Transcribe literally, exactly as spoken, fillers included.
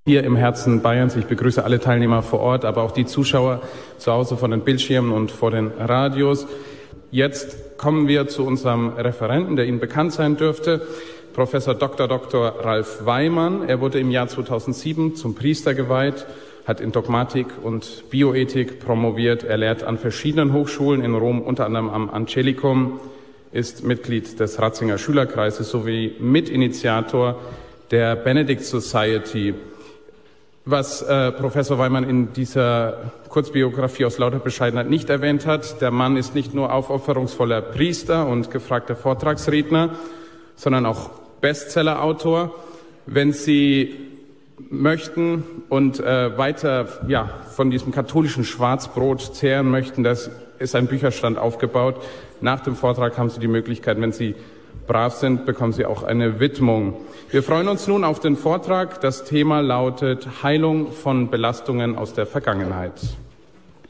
hier im Herzen Bayerns. Ich begrüße alle Teilnehmer vor Ort, aber auch die Zuschauer zu Hause vor den Bildschirmen und vor den Radios. Jetzt kommen wir zu unserem Referenten, der Ihnen bekannt sein dürfte, Professor Doktor Doktor Ralf Weimann. Er wurde im Jahr zweitausendsieben zum Priester geweiht, hat in Dogmatik und Bioethik promoviert. Er lehrt an verschiedenen Hochschulen in Rom, unter anderem am Angelicum, ist Mitglied des Ratzinger Schülerkreises sowie Mitinitiator der Benedict Society. Was äh, Professor Weimann in dieser Kurzbiografie aus lauter Bescheidenheit nicht erwähnt hat, der Mann ist nicht nur aufopferungsvoller Priester und gefragter Vortragsredner, sondern auch Bestsellerautor. Wenn Sie möchten und äh, weiter ja, von diesem katholischen Schwarzbrot zehren möchten, das ist ein Bücherstand aufgebaut. Nach dem Vortrag haben Sie die Möglichkeit, wenn Sie brav sind, bekommen Sie auch eine Widmung. Wir freuen uns nun auf den Vortrag. Das Thema lautet Heilung von Belastungen aus der Vergangenheit.